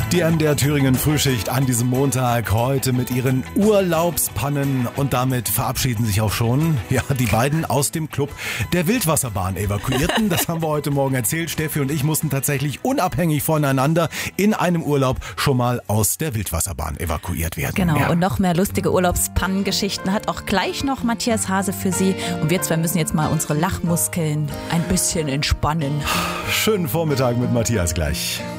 Die MDR Thüringen Frühschicht an diesem Montag, heute mit ihren Urlaubspannen, und damit verabschieden sich auch schon die beiden aus dem Club der Wildwasserbahn Evakuierten. Das haben wir heute Morgen erzählt. Steffi und ich mussten tatsächlich unabhängig voneinander in einem Urlaub schon mal aus der Wildwasserbahn evakuiert werden. Genau, ja. Und noch mehr lustige Urlaubspannengeschichten hat auch gleich noch Matthias Hase für Sie. Und wir zwei müssen jetzt mal unsere Lachmuskeln ein bisschen entspannen. Schönen Vormittag mit Matthias gleich.